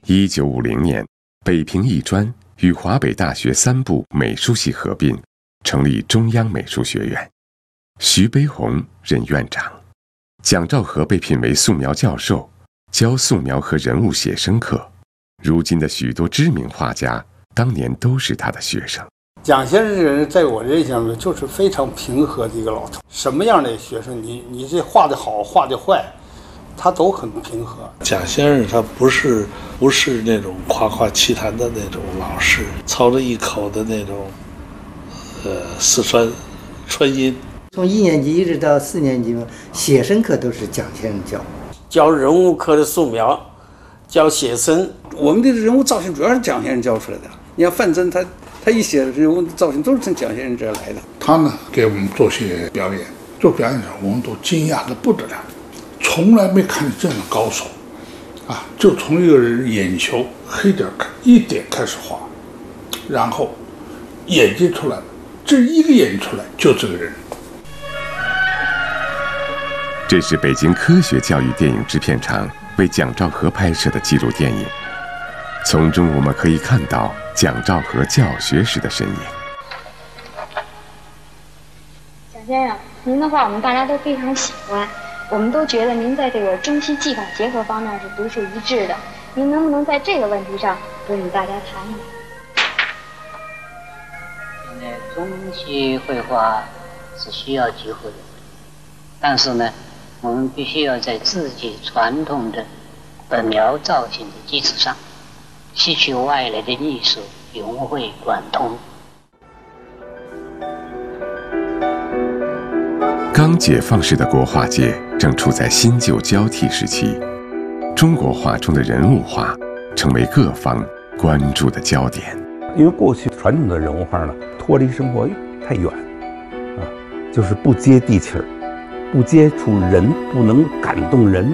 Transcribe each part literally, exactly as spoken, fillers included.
一九五零年，北平艺专与华北大学三部美术系合并，成立中央美术学院，徐悲鸿任院长，蒋兆和被聘为素描教授，教素描和人物写生课。如今的许多知名画家，当年都是他的学生。 蒋先生这个人，在我印象中就是非常平和的一个老头。什么样的学生，你你这画的好，画的坏，他都很平和。 蒋先生他不是不是那种夸夸其谈的那种老师，操着一口的那种，呃，四川川音。 从一年级一直到四年级嘛，写生课都是蒋先生教。 教人物课的素描，教写生。 我们的人物造型主要是蒋先生教出来的。你看范增，他他一写人物造型都是从蒋先生这儿来的。 他呢给我们做些表演，做表演上我们都惊讶的不得了，从来没看见这样的高手，啊，就从一个人眼球黑点一点开始画，然后眼睛出来了，这一个眼睛出来就这个人。 这是北京科学教育电影制片厂为蒋兆和拍摄的纪录电影，从中我们可以看到蒋兆和教学时的身影。 蒋先生，您的画我们大家都非常喜欢，我们都觉得您在这个中西技法结合方面是独树一帜的。您能不能在这个问题上跟我们大家谈一谈？ 现在中西绘画是需要结合的，但是呢，我们必须要在自己传统的本描造型的基础上，吸取外来的艺术，融会贯通。 刚解放时的国画界正处在新旧交替时期，中国画中的人物画成为各方关注的焦点。 因为过去传统的人物画呢，脱离生活太远，啊，就是不接地气儿，不接触人，不能感动人。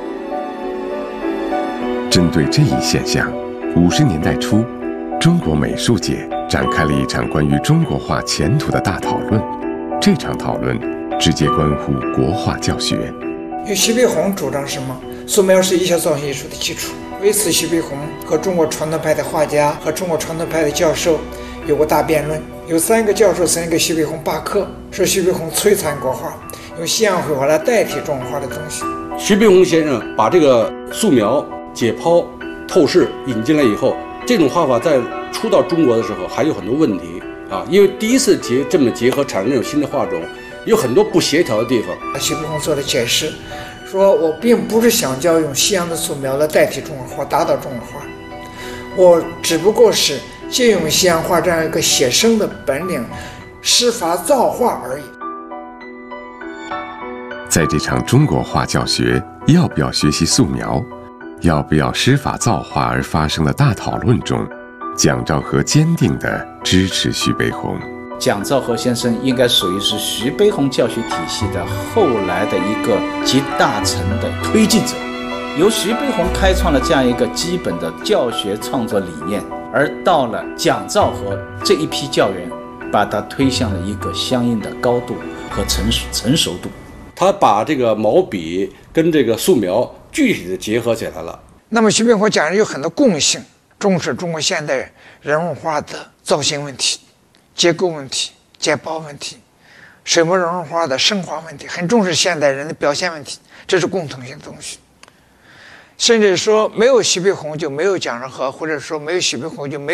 针对这一现象，五十年代初，中国美术界展开了一场关于中国画前途的大讨论。这场讨论直接关乎国画教学。 因为徐悲鸿主张什么？素描是一切造型艺术的基础。为此，徐悲鸿和中国传统派的画家和中国传统派的教授有过大辩论。有三个教授曾经给徐悲鸿罢课，说徐悲鸿摧残国画，用西洋绘画来代替中国画的东西。 徐悲鸿先生把这个素描、解剖、透视引进来以后，这种画法在初到中国的时候还有很多问题啊，因为第一次结这么结合产生这种新的画种，有很多不协调的地方。 徐悲鸿做了解释，说我并不是想教用西洋的素描来代替中国画，打倒中国画，我只不过是借用西洋画这样一个写生的本领，师法造画而已。 在这场中国画教学要不要学习素描，要不要师法造画而发生的大讨论中，蒋兆和坚定地支持徐悲鸿。 蒋兆和先生应该属于是徐悲鸿教学体系的后来的一个集大成的推进者，由徐悲鸿开创了这样一个基本的教学创作理念，而到了蒋兆和这一批教员，把它推向了一个相应的高度和成熟成熟度。 他把这个毛笔跟这个素描具体的结合起来了。 那么徐悲鸿讲人有很多共性，重视中国现代人物画的造型问题、结构问题、解剖问题、水墨人物画的升华问题，很重视现代人的表现问题，这是共同性的东西。甚至说没有徐悲鸿就没有蒋兆和，或者说没有徐悲鸿就没有